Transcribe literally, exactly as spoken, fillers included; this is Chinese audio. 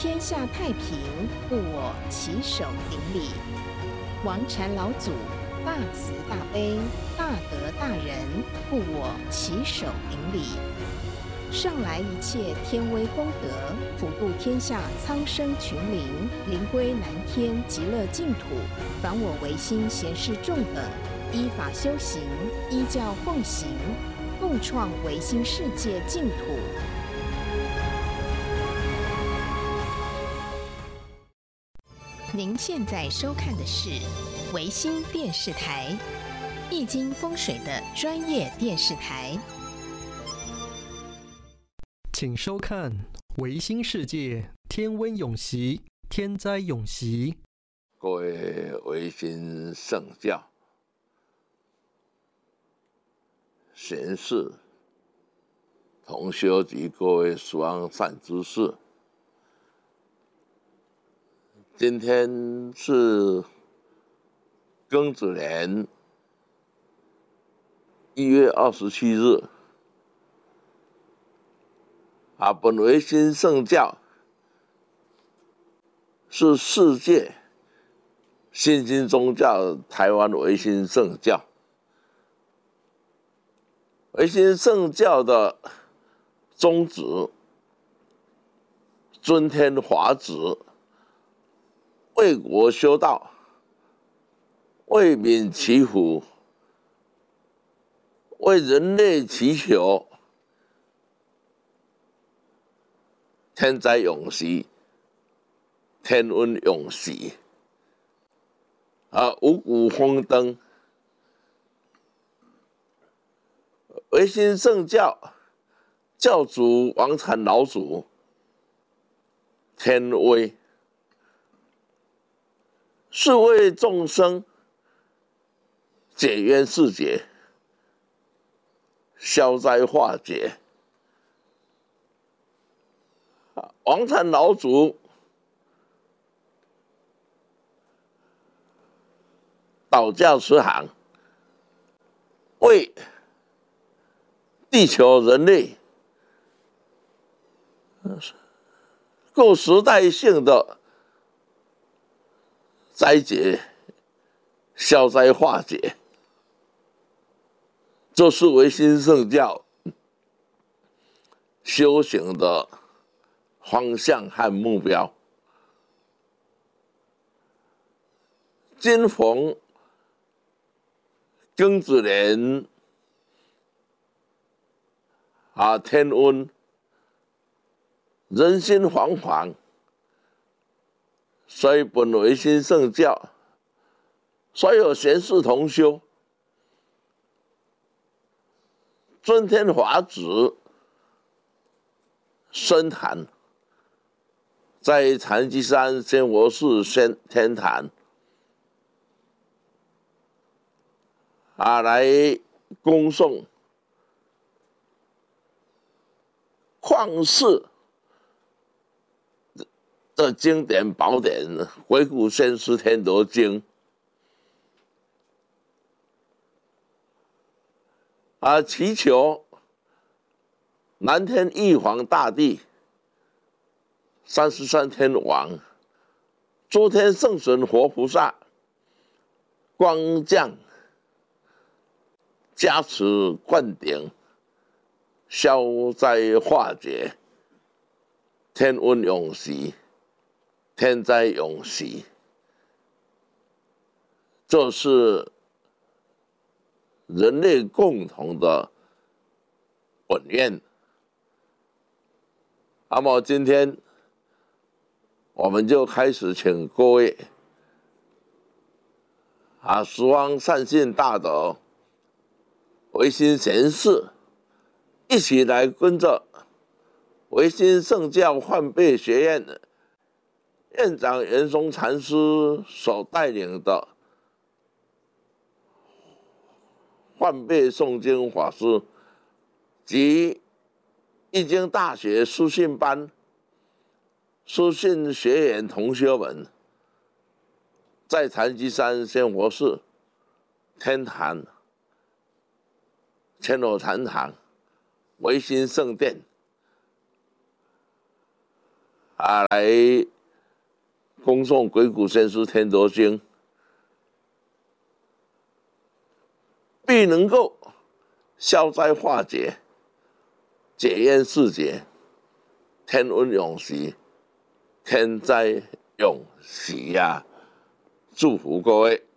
天下太平，故我起手顶礼。王禅老祖大慈大悲，大德大仁，故我起手顶礼。上来一切天威功德，普度天下苍生群灵，灵归南天极乐净土。凡我唯心贤士众等，依法修行，依教奉行，共创唯心世界净土。您现在收看的是唯心电视台，易经风水的专业电视台。 请收看唯心世界天温永息，天灾永息。 各位唯心圣教贤士、同修及各位疏善知识，今天是庚子年一月二十七日。啊，本唯心圣教是世界新兴宗教台湾唯心圣教。唯心圣教的宗旨，尊天华旨，为国修道，为民祈福，为人类祈求天灾永息，天温永息，啊，五谷丰登。唯心圣教教主王禅老祖天威，是为众生解冤释结，消灾化解。王禅老祖导教慈航，为地球人类各时代性的灾劫消灾化解，这是唯心圣教修行的方向和目标。今逢庚子年啊，天温，人心惶惶，所以本唯心圣教所有贤士同修尊天华旨深坛，在禅机山仙佛寺仙天坛啊，来恭送旷世的经典宝典《回顾先师天德经》啊，祈求南天玉皇大帝、三十三天王、诸天圣神活菩萨光降加持灌顶，消灾化解，天温永息，天灾永息。这是人类共同的本愿。那么今天我们就开始请各位啊，十方善信大德、唯心贤士一起来跟着唯心圣教换辈学院的院长袁松禅师所带领的换辈诵经法师及易经大学书信班书信学员同学们，在禅机山仙佛寺天坛千罗禅堂唯心圣殿啊来恭送鬼谷先师天陀经，必能够消灾化解、解冤释结、天恩永续、天灾永喜呀！祝福各位。